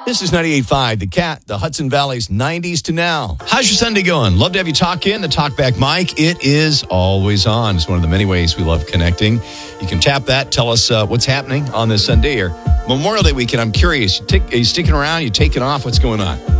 This is 98.5, The Cat, the Hudson Valley's 90s to now. How's your Sunday going? Love to have you talk in. The Talkback mic, it is always on. It's one of the many ways we love connecting. You can tap that. Tell us what's happening on this Sunday or Memorial Day weekend. I'm curious. Are you sticking around? You taking off? What's going on?